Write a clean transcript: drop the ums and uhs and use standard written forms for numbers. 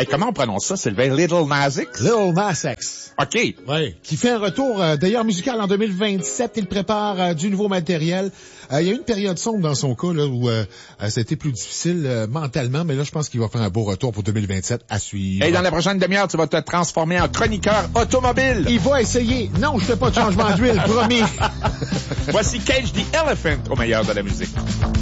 Hey, comment on prononce ça, Sylvain? Little Nas X? Little Nas X. OK. Oui. Qui fait un retour, d'ailleurs, musical en 2027. Il prépare du nouveau matériel. Il y a eu une période sombre dans son cas, là, où c'était plus difficile mentalement, mais là, je pense qu'il va faire un beau retour pour 2027 à suivre. Et dans la prochaine demi-heure, tu vas te transformer en chroniqueur automobile. Il va essayer. Non, je fais pas de changement d'huile, promis. Voici Cage the Elephant au meilleur de la musique.